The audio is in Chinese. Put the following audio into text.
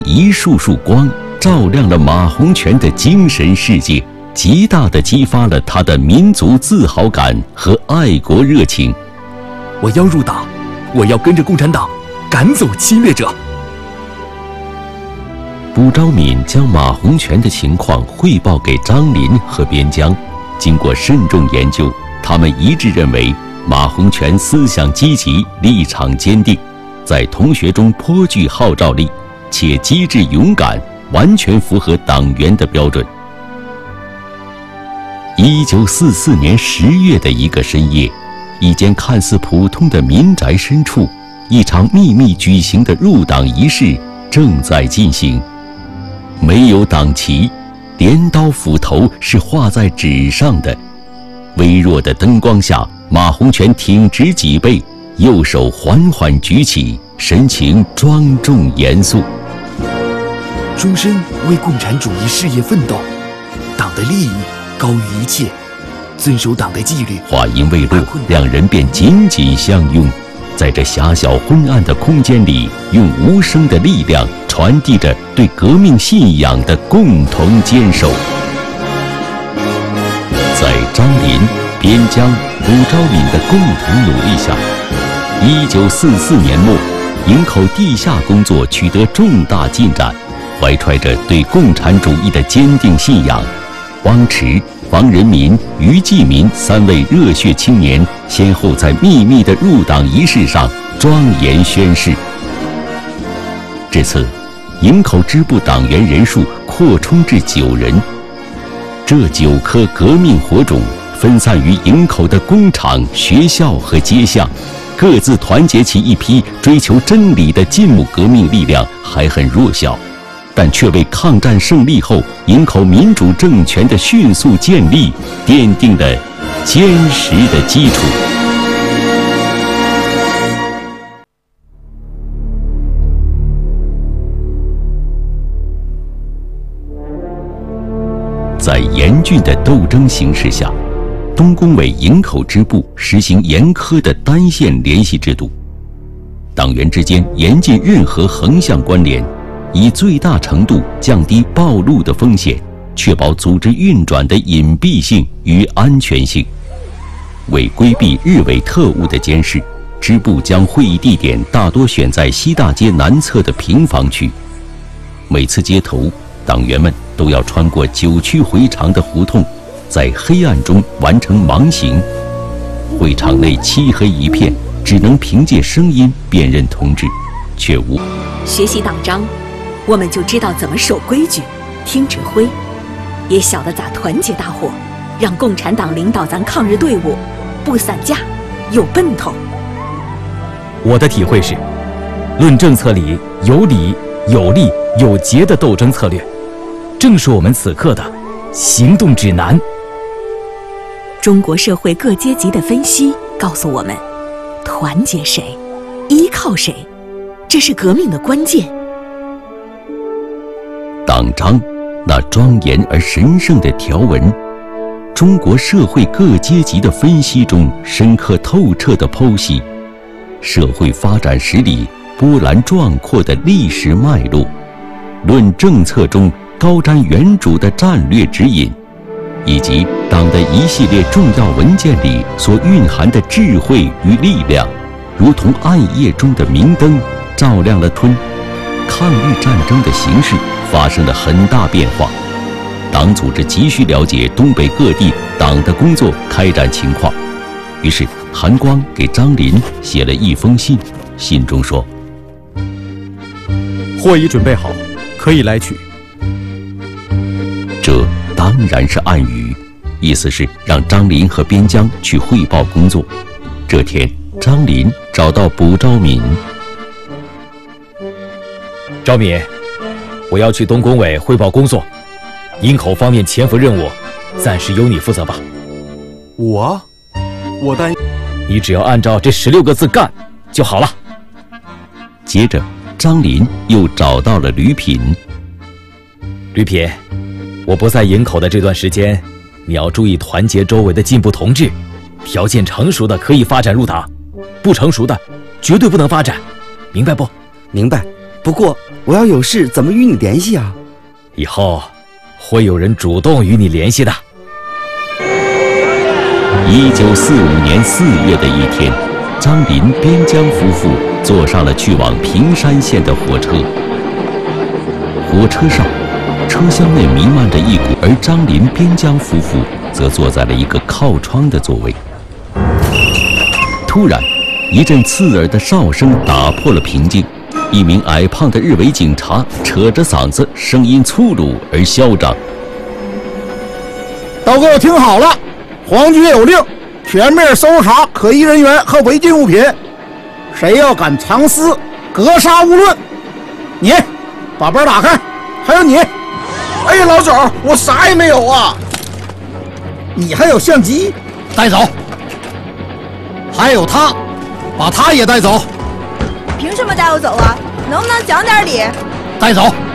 一束束光照亮了马洪权的精神世界，极大地激发了他的民族自豪感和爱国热情。 我要入党，我要跟着共产党赶走侵略者。 卜昭敏将马洪权的情况汇报给张林和边疆，经过慎重研究，他们一致认为马洪权思想积极，立场坚定，在同学中颇具号召力，且机智勇敢，完全符合党员的标准。1944年10月的一个深夜，一间看似普通的民宅深处，一场秘密举行的入党仪式正在进行。没有党旗，镰刀斧头是画在纸上的。微弱的灯光下，马洪权挺直脊背，右手缓缓举起，神情庄重严肃。 终身为共产主义事业奋斗，党的利益高于一切，遵守党的纪律。 话音未落，两人便紧紧相拥，在这狭小昏暗的空间里，用无声的力量传递着对革命信仰的共同坚守。在张林、边疆、卜昭敏的共同努力下，1944年末，营口地下工作取得重大进展。怀揣着对共产主义的坚定信仰，汪迟、房仁民、于继民3位热血青年先后在秘密的入党仪式上庄严宣誓。这次，营口支部党员人数扩充至9人。这9颗革命火种分散于营口的工厂、学校和街巷，各自团结起一批追求真理的进步革命力量还很弱小，但却为抗战胜利后营口民主政权的迅速建立奠定了坚实的基础。在严峻的斗争形势下，东工委营口支部实行严苛的单线联系制度，党员之间严禁任何横向关联，以最大程度降低暴露的风险，确保组织运转的隐蔽性与安全性。为规避日伪特务的监视，支部将会议地点大多选在西大街南侧的平房区。每次接头，党员们都要穿过9曲回肠的胡同，在黑暗中完成盲行。会场内漆黑一片，只能凭借声音辨认同志，却无学习党章，我们就知道怎么守规矩，听指挥，也晓得咋团结大伙，让共产党领导咱抗日队伍不散架，有奔头。 我的体会是，论政策里有理、有力、有节的斗争策略，正是我们此刻的行动指南。 中国社会各阶级的分析告诉我们，团结谁，依靠谁，这是革命的关键。 党章那庄严而神圣的条文，中国社会各阶级的分析中深刻透彻地剖析社会发展史里波澜壮阔的历史脉络，论政策中高瞻远瞩的战略指引，以及党的一系列重要文件里所蕴含的智慧与力量，如同暗夜中的明灯，照亮了抗日战争的形势发生了很大变化。党组织急需了解东北各地党的工作开展情况，于是韩光给张林写了一封信，信中说： 货已准备好，可以来取。 这当然是暗语，意思是让张林和边疆去汇报工作。这天，张林找到卜昭敏。 昭敏，我要去东工委汇报工作，营口方面潜伏任务暂时由你负责吧。 我担你只要按照这16个字干就好了。 接着，张林又找到了吕品。 吕品，我不在营口的这段时间，你要注意团结周围的进步同志，条件成熟的可以发展入党，不成熟的绝对不能发展，明白不？ 明白。不过我要有事怎么与你联系啊？ 以后会有人主动与你联系的。 1945年4月的一天，张林、边疆夫妇坐上了去往平山县的火车。火车上，车厢内弥漫着一股，而张林、边疆夫妇则坐在了一个靠窗的座位。突然，一阵刺耳的哨声打破了平静。一名矮胖的日伪警察扯着嗓子，声音粗鲁而嚣张：“ 都给我听好了！皇军有令，全面搜查可疑人员和违禁物品，谁要敢藏私，格杀勿论。你把包打开，还有你。哎呀，老九，我啥也没有啊！你还有相机，带走。还有他，把他也带走。 凭什么带我走啊？能不能讲点理？ 带走。